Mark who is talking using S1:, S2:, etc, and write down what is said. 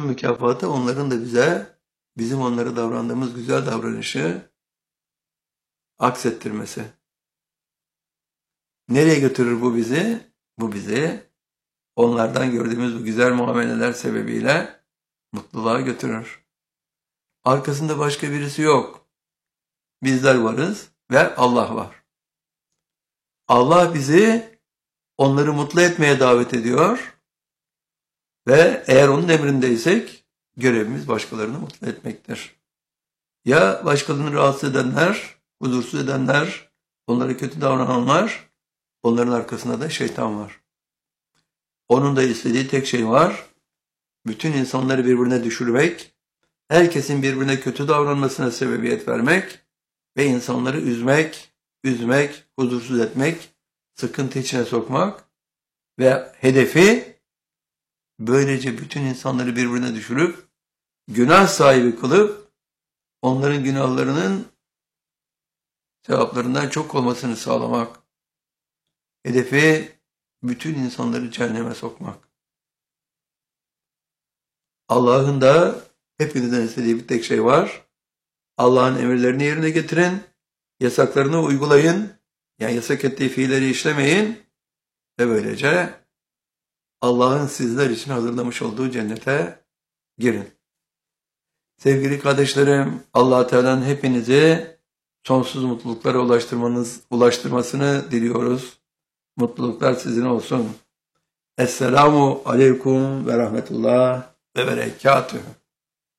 S1: Bunun mükafatı onların da bize, bizim onlara davrandığımız güzel davranışı aksettirmesi. Nereye götürür bu bizi? Bu bizi onlardan gördüğümüz bu güzel muameleler sebebiyle mutluluğa götürür. Arkasında başka birisi yok. Bizler varız ve Allah var. Allah bizi onları mutlu etmeye davet ediyor ve eğer onun emrindeysek görevimiz başkalarını mutlu etmektir. Ya başkalarını rahatsız edenler, huzursuz edenler, onlara kötü davrananlar, onların arkasında da şeytan var. Onun da istediği tek şey var, bütün insanları birbirine düşürmek, herkesin birbirine kötü davranmasına sebebiyet vermek ve insanları üzmek, huzursuz etmek, sıkıntı içine sokmak ve hedefi böylece bütün insanları birbirine düşürüp, günah sahibi kılıp, onların günahlarının sevaplarından çok olmasını sağlamak. Hedefi bütün insanları cehenneme sokmak. Allah'ın da hepinizden istediği bir tek şey var. Allah'ın emirlerini yerine getirin, yasaklarını uygulayın, yani yasak ettiği fiilleri işlemeyin ve böylece Allah'ın sizler için hazırlamış olduğu cennete girin. Sevgili kardeşlerim, Allah Teala'nın hepinizi sonsuz mutluluklara ulaştırmasını diliyoruz. Mutluluklar sizin olsun. Esselamu aleyküm ve rahmetullah ve berekatühü.